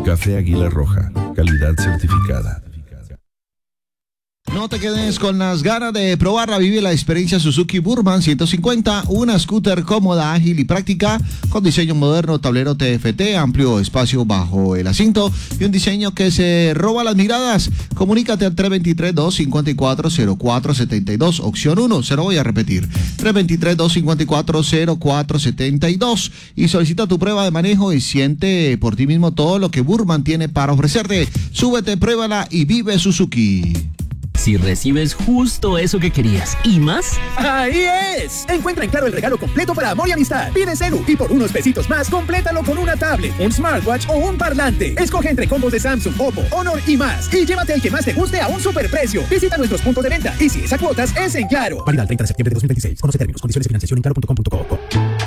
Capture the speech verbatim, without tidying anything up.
Café Águila Roja, calidad certificada. No te quedes con las ganas de probarla. Vive la experiencia Suzuki Burman ciento cincuenta, una scooter cómoda, ágil y práctica, con diseño moderno, tablero T F T, amplio espacio bajo el asiento y un diseño que se roba las miradas. Comunícate al tres dos tres, dos cinco cuatro, cero cuatro siete dos, opción uno, se lo voy a repetir, tres dos tres, dos cinco cuatro, cero cuatro siete dos, y solicita tu prueba de manejo y siente por ti mismo todo lo que Burman tiene para ofrecerte. Súbete, pruébala y vive Suzuki. Si recibes justo eso que querías y más, ¡ahí es! Encuentra en Claro el regalo completo para amor y amistad. Pide celu y por unos pesitos más, complétalo con una tablet, un smartwatch o un parlante. Escoge entre combos de Samsung, Oppo, Honor y más. Y llévate el que más te guste a un superprecio. Visita nuestros puntos de venta y si es a cuotas, es en Claro. Válida el treinta de septiembre de dos mil veintiséis. Conoce términos, condiciones de financiación en claro punto com punto co.